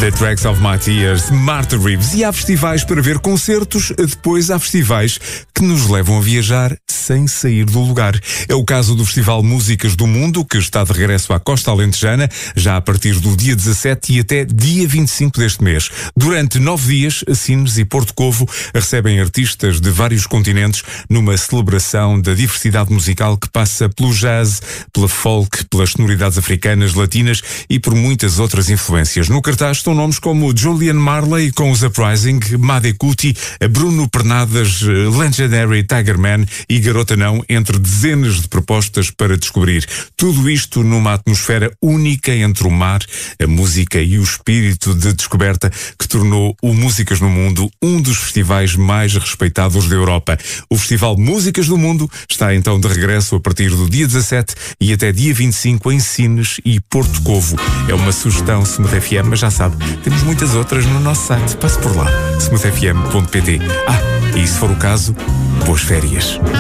The Tracks of My Tears, Martha Reeves. E há festivais para ver concertos, depois há festivais que nos levam a viajar sem sair do lugar. É o caso do Festival Músicas do Mundo, que está de regresso à Costa Alentejana, já a partir do dia 17 e até dia 25 deste mês. Durante 9 dias, Sines e Porto Covo recebem artistas de vários continentes numa celebração da diversidade musical que passa pelo jazz, pela folk, pelas sonoridades africanas, latinas e por muitas outras influências. No cartaz estão nomes como Julian Marley com os Uprising, Made Kuti, Bruno Pernadas, Legendary Tiger Man e Garota Não, entre dezenas de propostas para descobrir. Tudo isto numa atmosfera única entre o mar, a música e o espírito de descoberta que tornou o Músicas no Mundo um dos festivais mais respeitados da Europa. O Festival Músicas do Mundo está então de regresso a partir do dia 17 e até dia 25 em Sines e Porto Covo. É uma sugestão Smooth FM, mas já sabe, temos muitas outras no nosso site. Passe por lá, smoothfm.pt. E se for o caso, boas férias.